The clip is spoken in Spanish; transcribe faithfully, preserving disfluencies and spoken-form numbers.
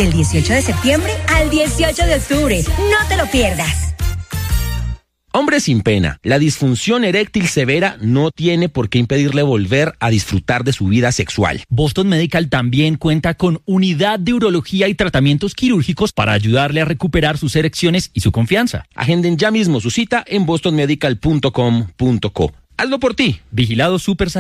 Del dieciocho de septiembre al dieciocho de octubre. No te lo pierdas. Hombre sin pena, la disfunción eréctil severa no tiene por qué impedirle volver a disfrutar de su vida sexual. Boston Medical también cuenta con unidad de urología y tratamientos quirúrgicos para ayudarle a recuperar sus erecciones y su confianza. Agenden ya mismo su cita en boston medical punto com punto co. Hazlo por ti. Vigilado Super